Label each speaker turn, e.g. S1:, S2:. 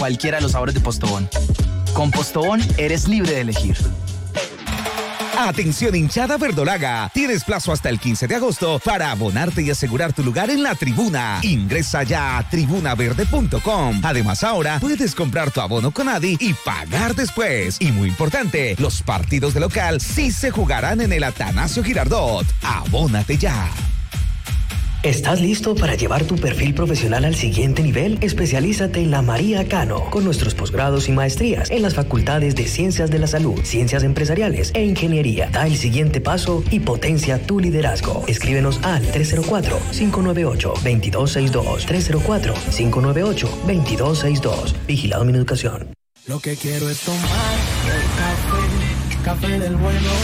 S1: cualquiera de los sabores de Postobón. Con Postobón eres libre de elegir.
S2: Atención hinchada verdolaga, tienes plazo hasta el 15 de agosto para abonarte y asegurar tu lugar en la tribuna. Ingresa ya a tribunaverde.com. Además ahora puedes comprar tu abono con Adi y pagar después. Y muy importante, los partidos de local sí se jugarán en el Atanasio Girardot. Abónate ya.
S3: ¿Estás listo para llevar tu perfil profesional al siguiente nivel? Especialízate en la María Cano, con nuestros posgrados y maestrías en las facultades de Ciencias de la Salud, Ciencias Empresariales e Ingeniería. Da el siguiente paso y potencia tu liderazgo. Escríbenos al 304-598-2262. 304-598-2262. Vigilado Mineducación.
S4: Lo que quiero es tomar café del bueno.